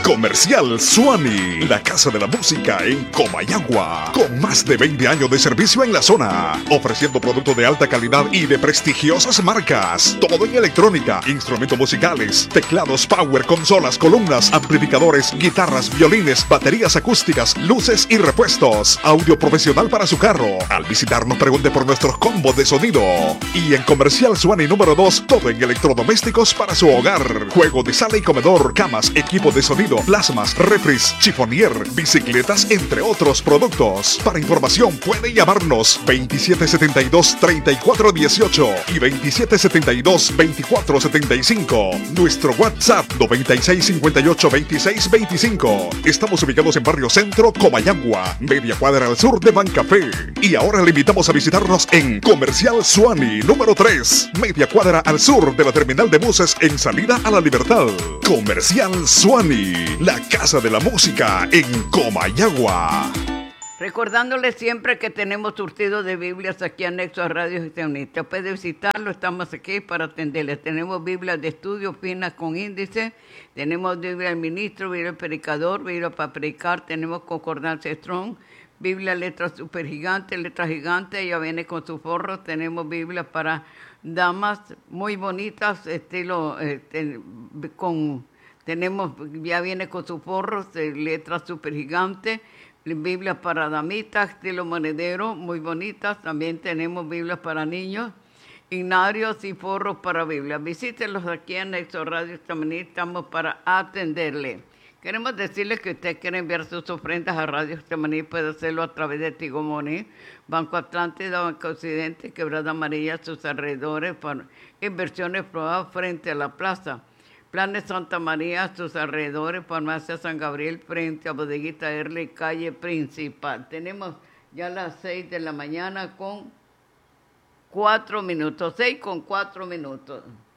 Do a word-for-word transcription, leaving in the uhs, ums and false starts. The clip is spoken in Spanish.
Comercial Suani, la casa de la música en Comayagua, con más de veinte años de servicio en la zona, ofreciendo productos de alta calidad y de prestigiosas marcas. Todo en electrónica, instrumentos musicales, teclados power, consolas, columnas, amplificadores, guitarras, violines, baterías acústicas, luces y repuestos. Audio profesional para su carro. Al visitarnos pregunte por nuestros combos de sonido. Y en Comercial Suani número dos, todo en electrodomésticos para su hogar. Juego de sala y comedor, camas, equipo de sonido, plasmas, refris, chifonier, bicicletas, entre otros productos. Para información puede llamarnos veintisiete setenta y dos, treinta y cuatro dieciocho y veintisiete setenta y dos, veinticuatro setenta y cinco. Nuestro WhatsApp noventa y seis cincuenta y ocho, veintiséis veinticinco. Estamos ubicados en Barrio Centro, Comayagua, media cuadra al sur de Bancafé. Y ahora le invitamos a visitarnos en Comercial Suani número tres, media cuadra al sur de la terminal de buses en salida a La Libertad. Comercial Suani, la casa de la música en Comayagua. Recordándoles siempre que tenemos surtido de Biblias aquí anexo a Radio Gestionista. Puede visitarlo, estamos aquí para atenderles. Tenemos Biblias de estudio finas con índice, tenemos Biblia del ministro, Biblia del predicador, Biblia para predicar, tenemos concordancia Strong, Biblia letra super gigante, letra gigante, ya viene con sus forros, tenemos Biblia para damas muy bonitas, estilo este, con, tenemos, ya viene con sus forros, de letra super gigante. Biblias para damitas, estilo monedero, muy bonitas. También tenemos Biblias para niños, ignarios y forros para Biblias. Visítenlos aquí en Nexo Radio Estamaní, estamos para atenderle. Queremos decirles que usted quiere enviar sus ofrendas a Radio Estamaní, puede hacerlo a través de Tigo Money, Banco Atlántida, Banco Occidente, Quebrada Amarilla, sus alrededores, para inversiones probadas frente a la plaza. Planes Santa María, sus alrededores, Farmacia San Gabriel, frente a Bodeguita Erle, calle principal. Tenemos ya las seis de la mañana con cuatro minutos, seis con cuatro minutos.